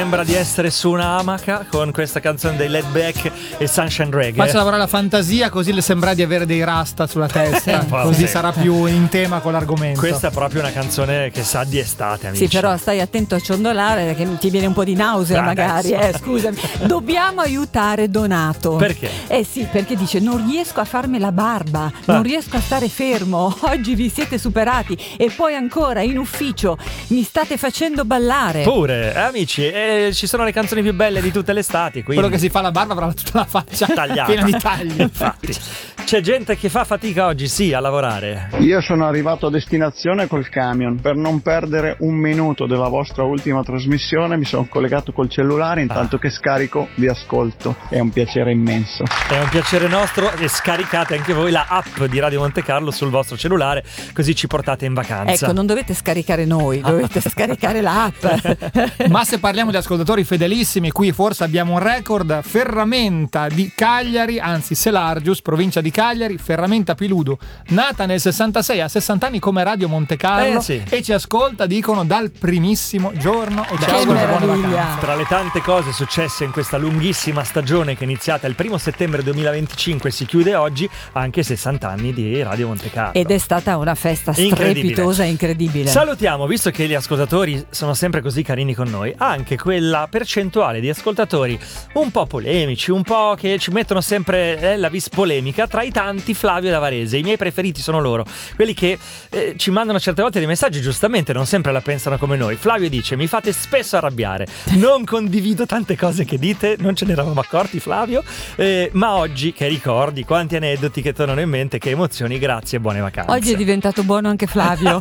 Sembra di essere su un'amaca con questa canzone dei Laid Back e Sunshine Reggae. Faccia lavorare la fantasia, così le sembra di avere dei rasta sulla testa, così sarà più in tema con l'argomento. Questa è proprio una canzone che sa di estate, amici. Sì, però stai attento a ciondolare perché ti viene un po' di nausea magari, scusami. Dobbiamo aiutare Donato. Perché? Sì, perché dice non riesco a farmi la barba, non riesco a stare fermo, oggi vi siete superati e poi ancora in ufficio mi state facendo ballare. Pure, amici, ci sono le canzoni più belle di tutte le estati. Quindi... Quello che si fa la barba avrà tutta la faccia tagliata, piena di tagli. Infatti, c'è gente che fa fatica oggi, sì, a lavorare. Io sono arrivato a destinazione col camion. Per non perdere un minuto della vostra ultima trasmissione mi sono collegato col cellulare, intanto che scarico vi ascolto. È un piacere immenso. È un piacere nostro, e scaricate anche voi la app di Radio Monte Carlo sul vostro cellulare, così ci portate in vacanza. Ecco, non dovete scaricare noi, dovete scaricare l'app. Ma se parliamo di ascoltatori fedelissimi, qui forse abbiamo un record. Ferramenta di Cagliari, anzi Selargius, provincia di Cagliari, Ferramenta Piludo, nata nel 66, a 60 anni come Radio Monte Carlo, sì. E ci ascolta, dicono, dal primissimo giorno. E ci Che ascolta, buone meraviglia. vacanze. Tra le tante cose successe in questa lunghissima stagione che è iniziata il 1 settembre 2025 e si chiude oggi, anche 60 anni di Radio Monte Carlo. Ed è stata una festa strepitosa e incredibile. Salutiamo, visto che gli ascoltatori sono sempre così carini con noi, anche quella percentuale di ascoltatori un po' polemici, un po' che ci mettono sempre la vis polemica. Tra i tanti Flavio da Varese. I miei preferiti sono loro, quelli che ci mandano certe volte dei messaggi, giustamente non sempre la pensano come noi. Flavio dice: mi fate spesso arrabbiare, non condivido tante cose che dite, non ce ne eravamo accorti, Flavio, ma oggi che ricordi, quanti aneddoti che tornano in mente, che emozioni, grazie e buone vacanze. Oggi è diventato buono anche Flavio.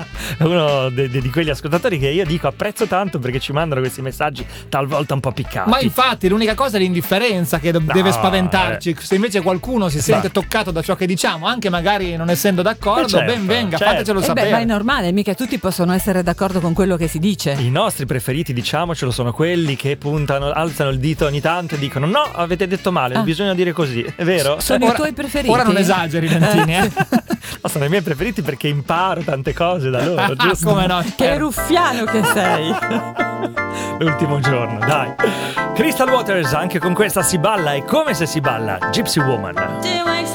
Uno di quegli ascoltatori che io dico apprezzo tanto, perché ci mandano questi messaggi talvolta un po' piccati. Ma infatti l'unica cosa è l'indifferenza che deve spaventarci. Se invece qualcuno si sente toccato da ciò che diciamo, anche magari non essendo d'accordo, certo, ben venga, certo. fatecelo sapere. Ma è normale, mica tutti possono essere d'accordo con quello che si dice. I nostri preferiti, diciamocelo, sono quelli che puntano, alzano il dito ogni tanto e dicono: no, avete detto male, bisogna dire così, è vero? Sono i tuoi preferiti? Ora non esageri, Lentini, No, sono i miei preferiti perché imparo tante cose da loro, giusto? Come no? Che ruffiano che sei. L'ultimo giorno, dai. Crystal Waters, anche con questa si balla, e come se si balla, Gypsy Woman.